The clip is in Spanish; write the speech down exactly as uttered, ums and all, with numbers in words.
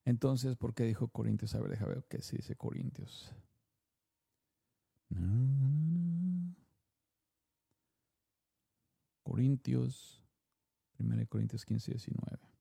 Entonces, ¿por qué dijo Corintios? A ver, déjame ver qué sí dice Corintios. No, no, no. Corintios, primera de Corintios quince, diecinueve.